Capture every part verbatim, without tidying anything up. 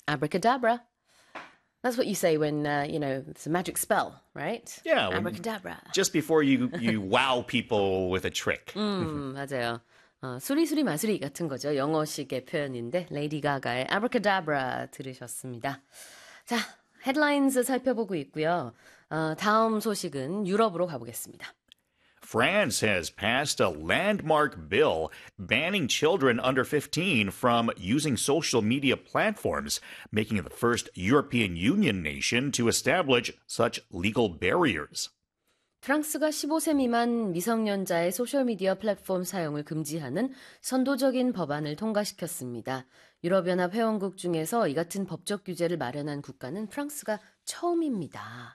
Abracadabra. That's what you say when, uh, you know, it's a magic spell, right? Yeah. Abracadabra. Just before you, you wow people with a trick. 음, 맞아요. 어, 수리수리 마수리 같은 거죠. 영어식의 표현인데 레이디 가가의 Abracadabra 들으셨습니다. 자, 헤드라인즈 살펴보고 있고요. 어, 다음 소식은 유럽으로 가보겠습니다. France has passed a landmark bill banning children under fifteen from using social media platforms, making it the first European Union nation to establish such legal barriers. 프랑스가 십오 세 미만 미성년자의 소셜미디어 플랫폼 사용을 금지하는 선도적인 법안을 통과시켰습니다. 유럽연합 회원국 중에서 이 같은 법적 규제를 마련한 국가는 프랑스가 처음입니다.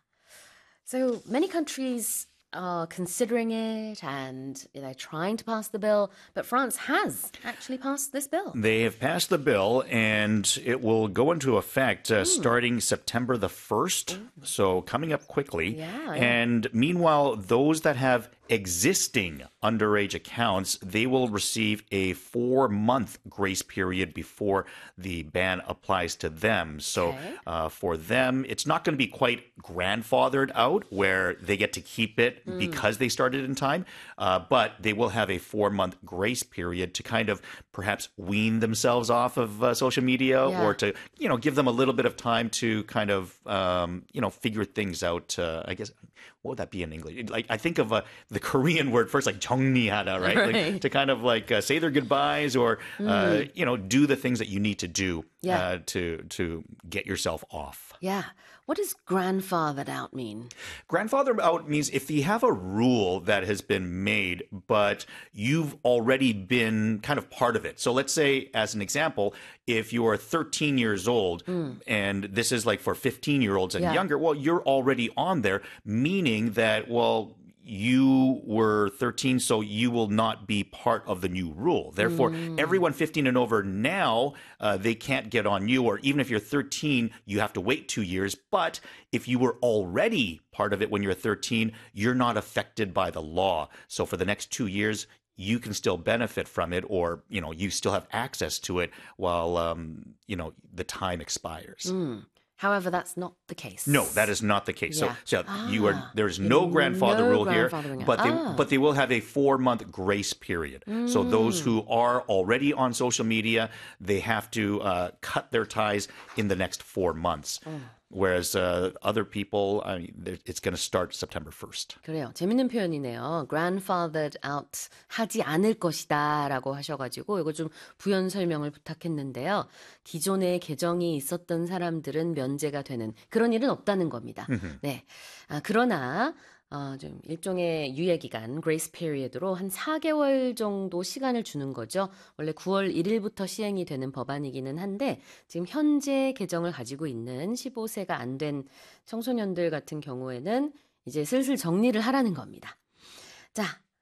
So many countries are considering it and they're trying to pass the bill, but France has actually passed this bill. They have passed the bill, and it will go into effect uh, mm. starting September the first, mm. so coming up quickly. Yeah, and yeah. meanwhile, those that have existing underage accounts, they will receive a four-month grace period before the ban applies to them. So okay. uh, for them, it's not going to be quite grandfathered out where they get to keep it mm. because they started in time, uh, but they will have a four-month grace period to kind of perhaps wean themselves off of uh, social media yeah. or to, you know, give them a little bit of time to kind of, um, you know, figure things out. Uh, I guess, what would that be in English? Like, I think of uh, the Korean word first, like 정리하다, right? right. Like, to kind of like uh, say their goodbyes or, mm. uh, you know, do the things that you need to do yeah. uh, to to get yourself off. Yeah. What does grandfathered out mean? Grandfathered out means if you have a rule that has been made, but you've already been kind of part of it. So let's say, as an example, if you are thirteen years old mm. and this is like for fifteen-year-olds and yeah. younger, well, you're already on there, meaning that, well, you were thirteen, so you will not be part of the new rule. Therefore, mm. everyone fifteen and over now, uh, they can't get on you. Or even if you're thirteen, you have to wait two years. But if you were already part of it when you're thirteen, you're not affected by the law. So for the next two years, you can still benefit from it, or, you know, you still have access to it while, um, you know, the time expires. Mm. However, that's not the case. No, that is not the case. Yeah. So, so ah, you are there's no grandfather no rule here, but they ah. but they will have a four month grace period. Mm. So those who are already on social media, they have to uh, cut their ties in the next four months. Mm. Whereas uh, other people, I mean, it's going to start September first. 그래요. 재밌는 표현이네요. grandfathered out 하지 않을 것이다 라고 하셔가지고 이거 좀 부연 설명을 부탁했는데요. 기존에 계정이 있었던 사람들은 면제가 되는 그런 일은 없다는 겁니다. 네. 아, 그러나 어, 좀 일종의 유예기간, grace period로 한 사 개월 정도 시간을 주는 거죠. 원래 구월 일일부터 시행이 되는 법안이기는 한데 지금 현재 계정을 가지고 있는 십오 세가 안 된 청소년들 같은 경우에는 이제 슬슬 정리를 하라는 겁니다. 자,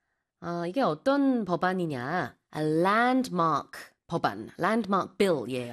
어, 이게 어떤 법안이냐? A landmark 법안, landmark bill이에요.